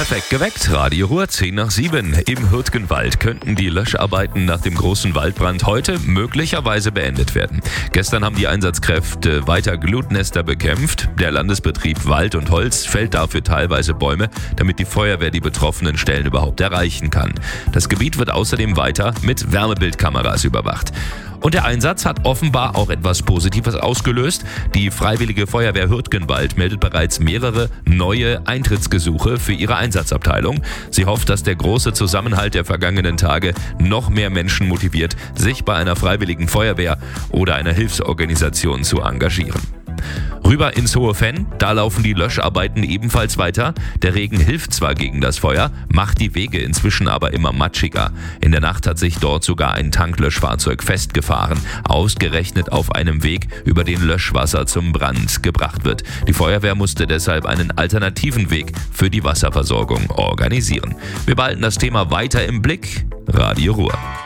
Perfekt geweckt, Radio Ruhr 6:10. Im Hürtgenwald könnten die Löscharbeiten nach dem großen Waldbrand heute möglicherweise beendet werden. Gestern haben die Einsatzkräfte weiter Glutnester bekämpft. Der Landesbetrieb Wald und Holz fällt dafür teilweise Bäume, damit die Feuerwehr die betroffenen Stellen überhaupt erreichen kann. Das Gebiet wird außerdem weiter mit Wärmebildkameras überwacht. Und der Einsatz hat offenbar auch etwas Positives ausgelöst. Die Freiwillige Feuerwehr Hürtgenwald meldet bereits mehrere neue Eintrittsgesuche für ihre Einsatzabteilung. Sie hofft, dass der große Zusammenhalt der vergangenen Tage noch mehr Menschen motiviert, sich bei einer Freiwilligen Feuerwehr oder einer Hilfsorganisation zu engagieren. Rüber ins Hohe Venn, da laufen die Löscharbeiten ebenfalls weiter. Der Regen hilft zwar gegen das Feuer, macht die Wege inzwischen aber immer matschiger. In der Nacht hat sich dort sogar ein Tanklöschfahrzeug festgefahren, ausgerechnet auf einem Weg, über den Löschwasser zum Brand gebracht wird. Die Feuerwehr musste deshalb einen alternativen Weg für die Wasserversorgung organisieren. Wir behalten das Thema weiter im Blick. Radio Ruhr.